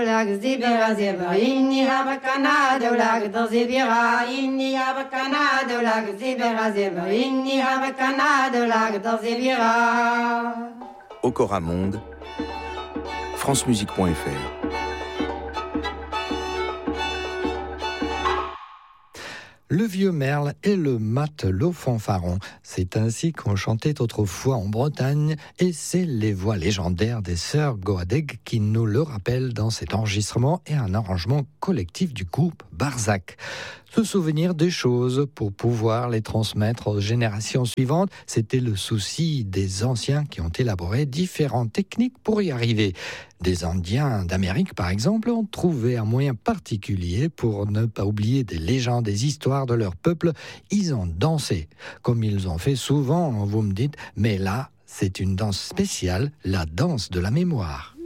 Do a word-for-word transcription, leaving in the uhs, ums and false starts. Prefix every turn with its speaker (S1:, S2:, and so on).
S1: Lag zibira zibira inni habakana de lag do zibira inni habakana de lag zibira zibira inni habakana de lag do zibira.
S2: Okora Monde, francemusique point f r.
S3: Le vieux merle et le matelot fanfaron, c'est ainsi qu'on chantait autrefois en Bretagne, et c'est les voix légendaires des sœurs Goadeg qui nous le rappellent dans cet enregistrement et un arrangement collectif du groupe Barzac. Se souvenir des choses pour pouvoir les transmettre aux générations suivantes, c'était le souci des anciens qui ont élaboré différentes techniques pour y arriver. Des Indiens d'Amérique, par exemple, ont trouvé un moyen particulier pour ne pas oublier des légendes, des histoires de leur peuple. Ils ont dansé, comme ils ont fait souvent, vous me dites, mais là, c'est une danse spéciale, la danse de la mémoire.